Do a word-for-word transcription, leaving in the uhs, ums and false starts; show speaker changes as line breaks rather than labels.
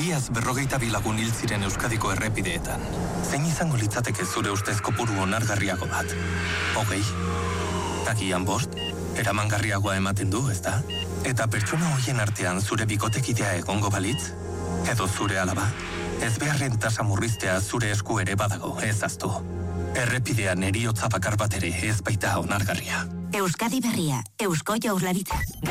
Iaz berrogeita bilagun hil ziren Euskadiko errepideetan. Zein izango litzateke zure ustez kopuru onargarriago bat? Hogei? Takian bost? Eramangarriagoa ematen du, ezta? Eta pertsona hoien artean zure bikotekidea egongo balitz? Edo zure alaba? Ez beharren tasa murriztea zure esku ere badago, ez aztu. Errepidean eriotza bakar bat ere ez baita onargarria.
Euskadi Berria, Eusko Jaurlaritza.